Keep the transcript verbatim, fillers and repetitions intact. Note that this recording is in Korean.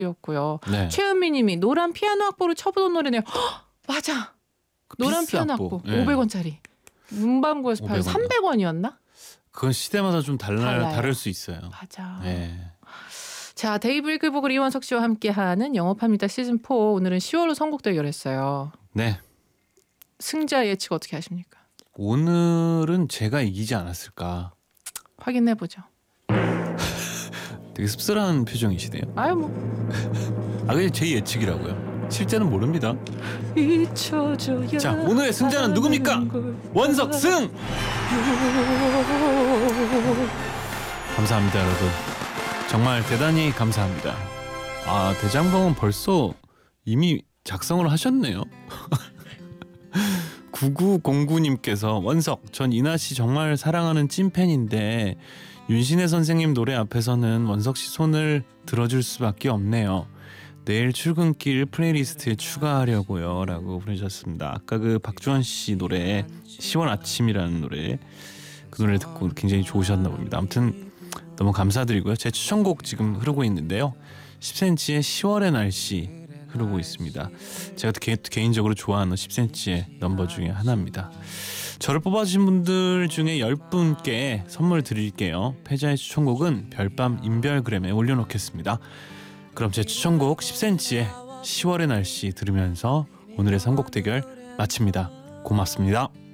였고요. 네. 최은미님이 노란 피아노 악보로 쳐보던 노래네요. 헉, 맞아. 그 노란 피스 피아노 악보. 악보 네. 오백 원짜리. 문방구에서 팔 오백 원. 삼백 원이었나? 그건 시대마다 좀 달라 달라요. 다를 수 있어요. 맞아. 네. 자, 데이브 일글보글 이원석 씨와 함께하는 영업합니다 시즌 사. 오늘은 시월호 선곡 대결했어요. 네. 승자 예측 어떻게 하십니까? 오늘은 제가 이기지 않았을까. 확인해 보죠. 되게 씁쓸한 표정이시네요. 아유 뭐. 아, 그게 제 예측이라고요. 실제는 모릅니다. 잊혀져야 자, 오늘의 승자는 누굽니까? 원석 승! 감사합니다, 여러분. 정말 대단히 감사합니다. 아, 대장봉은 벌써 이미 작성을 하셨네요. 구구공구님께서 원석, 전 이나씨 정말 사랑하는 찐팬인데 윤신혜 선생님 노래 앞에서는 원석씨 손을 들어줄 수밖에 없네요. 내일 출근길 플레이리스트에 추가하려고요 라고 보내주셨습니다. 아까 그 박주원씨 노래 시원 아침이라는 노래, 그 노래 듣고 굉장히 좋으셨나 봅니다. 아무튼 너무 감사드리고요. 제 추천곡 지금 흐르고 있는데요, 십 센티미터의 시월의 날씨 흐르고 있습니다. 제가 개, 개인적으로 좋아하는 십 센티미터의 넘버 중에 하나입니다. 저를 뽑아주신 분들 중에 열 분께 선물 드릴게요. 패자의 추천곡은 별밤 인별그램에 올려놓겠습니다. 그럼 제 추천곡 십 센티미터의 시월의 날씨 들으면서 오늘의 선곡 대결 마칩니다. 고맙습니다.